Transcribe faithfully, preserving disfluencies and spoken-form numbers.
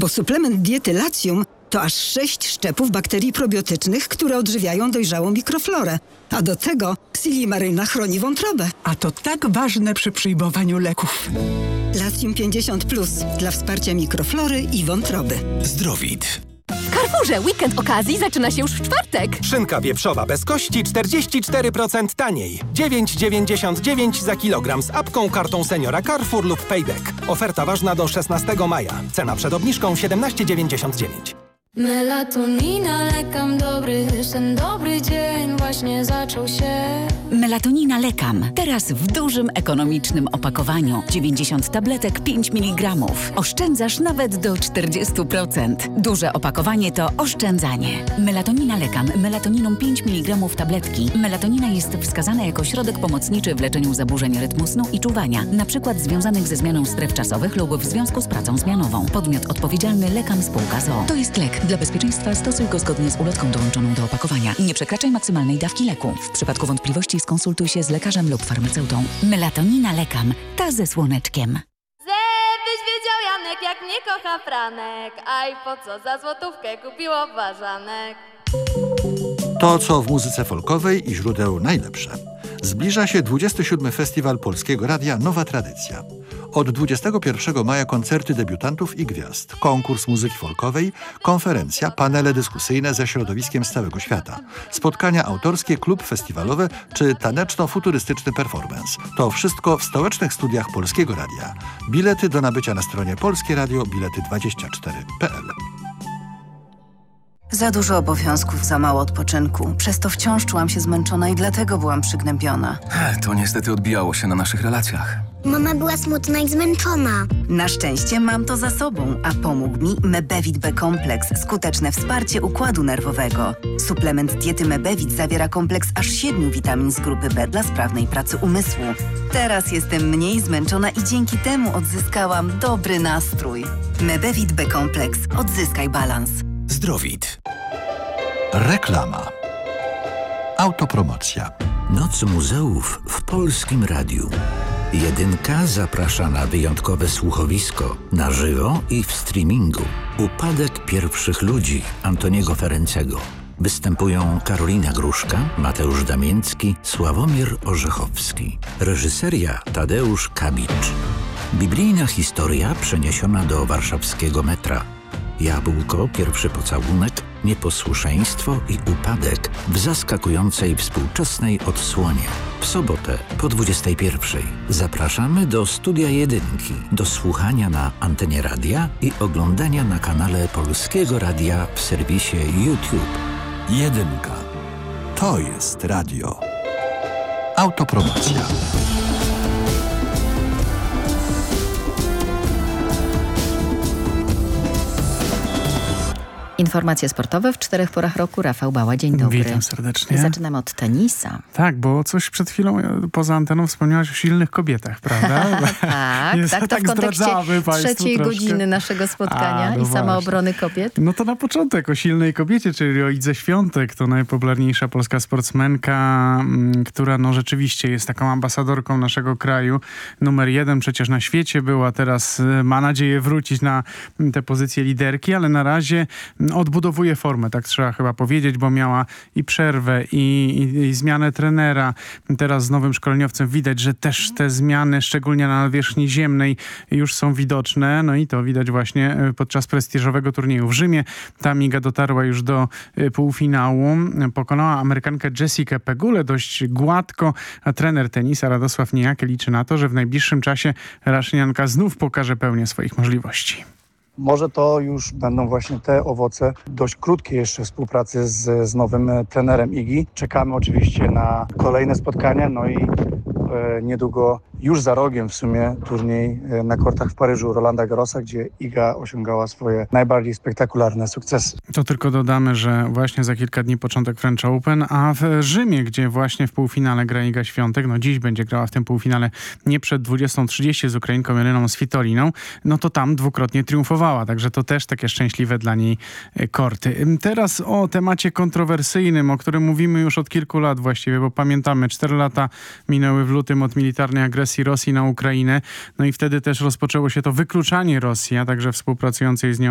bo suplement diety Latium to aż sześć szczepów bakterii probiotycznych, które odżywiają dojrzałą mikroflorę. A do tego Silimaryna chroni wątrobę. A to tak ważne przy przyjmowaniu leków. Latium pięćdziesiąt plus dla wsparcia mikroflory i wątroby. Zdrowit. W Carrefourze weekend okazji zaczyna się już w czwartek. Szynka wieprzowa bez kości czterdzieści cztery procent taniej. dziewięć dziewięćdziesiąt dziewięć za kilogram z apką, kartą seniora Carrefour lub Payback. Oferta ważna do szesnastego maja. Cena przed obniżką siedemnaście dziewięćdziesiąt dziewięć. Melatonina, lekam dobry, ten dobry dzień właśnie zaczął się. Melatonina Lekam. Teraz w dużym, ekonomicznym opakowaniu. dziewięćdziesiąt tabletek, pięć miligramów. Oszczędzasz nawet do czterdzieści procent. Duże opakowanie to oszczędzanie. Melatonina Lekam. Melatoniną pięć miligramów tabletki. Melatonina jest wskazana jako środek pomocniczy w leczeniu zaburzeń rytmu snu i czuwania, na przykład związanych ze zmianą stref czasowych lub w związku z pracą zmianową. Podmiot odpowiedzialny Lekam Spółka z o o. To jest lek. Dla bezpieczeństwa stosuj go zgodnie z ulotką dołączoną do opakowania. Nie przekraczaj maksymalnej dawki leku. W przypadku wątpliwości skonsultuj się z lekarzem lub farmaceutą. Melatonina Lekam. Ta ze słoneczkiem. Żebyś wiedział, Janek, jak mnie kocha Franek. Aj, po co za złotówkę kupiło ważanek. To, co w muzyce folkowej i źródeł najlepsze. Zbliża się dwudziesty siódmy Festiwal Polskiego Radia Nowa Tradycja. Od dwudziestego pierwszego maja koncerty debiutantów i gwiazd, konkurs muzyki folkowej, konferencja, panele dyskusyjne ze środowiskiem z całego świata, spotkania autorskie, klub festiwalowe czy taneczno-futurystyczny performance. To wszystko w stołecznych studiach Polskiego Radia. Bilety do nabycia na stronie polskie radio bilety dwadzieścia cztery kropka p l. Za dużo obowiązków, za mało odpoczynku. Przez to wciąż czułam się zmęczona i dlatego byłam przygnębiona. To niestety odbijało się na naszych relacjach. Mama była smutna i zmęczona. Na szczęście mam to za sobą, a pomógł mi Mebevit B-kompleks, skuteczne wsparcie układu nerwowego. Suplement diety Mebevit zawiera kompleks aż siedmiu witamin z grupy B dla sprawnej pracy umysłu. Teraz jestem mniej zmęczona i dzięki temu odzyskałam dobry nastrój. Mebevit B-kompleks. Odzyskaj balans. Zdrowit. Reklama. Autopromocja. Noc muzeów w Polskim Radiu. Jedynka zaprasza na wyjątkowe słuchowisko na żywo i w streamingu. Upadek pierwszych ludzi Antoniego Ferencego. Występują Karolina Gruszka, Mateusz Damięcki, Sławomir Orzechowski. Reżyseria Tadeusz Kabicz. Biblijna historia przeniesiona do warszawskiego metra. Jabłko, pierwszy pocałunek, nieposłuszeństwo i upadek w zaskakującej współczesnej odsłonie. W sobotę po dwudziestej pierwszej zapraszamy do Studia Jedynki, do słuchania na antenie radia i oglądania na kanale Polskiego Radia w serwisie YouTube. Jedynka. To jest radio. Autopromocja. Informacje sportowe w czterech porach roku. Rafał Bała, dzień dobry. Witam serdecznie. Zaczynamy od tenisa. Tak, bo coś przed chwilą poza anteną wspomniałaś o silnych kobietach, prawda? tak, Jest, tak, to tak w kontekście trzeciej troszkę. godziny naszego spotkania A, no i samoobrony kobiet. No to na początek o silnej kobiecie, czyli o Idze Świątek. To najpopularniejsza polska sportsmenka, m, która no rzeczywiście jest taką ambasadorką naszego kraju. Numer jeden przecież na świecie była, teraz ma nadzieję wrócić na tę pozycję liderki, ale na razie odbudowuje formę, tak trzeba chyba powiedzieć, bo miała i przerwę, i, i, i zmianę trenera. Teraz z nowym szkoleniowcem widać, że też te zmiany, szczególnie na nawierzchni ziemnej, już są widoczne. No i to widać właśnie podczas prestiżowego turnieju w Rzymie. Tam Iga dotarła już do półfinału. Pokonała Amerykankę Jessikę Pegulę dość gładko, a trener tenisa Radosław Niejaki liczy na to, że w najbliższym czasie Raszynianka znów pokaże pełnię swoich możliwości. Może to już będą właśnie te owoce dość krótkiej jeszcze współpracy z, z nowym trenerem Igi. Czekamy oczywiście na kolejne spotkania, no i e, niedługo, już za rogiem w sumie, turniej e, na kortach w Paryżu Rolanda Garrosa, gdzie Iga osiągała swoje najbardziej spektakularne sukcesy. To tylko dodamy, że właśnie za kilka dni początek French Open, a w Rzymie, gdzie właśnie w półfinale gra Iga Świątek, no dziś będzie grała w tym półfinale nie przed dwudziestą trzydzieści z Ukrainką Jeleną Svitoliną, no to tam dwukrotnie triumfowała, także to też takie szczęśliwe dla niej korty. Teraz o temacie kontrowersyjnym, o którym mówimy już od kilku lat właściwie, bo pamiętamy, cztery lata minęły w lutym od militarnej agresji Rosji na Ukrainę, no i wtedy też rozpoczęło się to wykluczanie Rosji, a także współpracującej z nią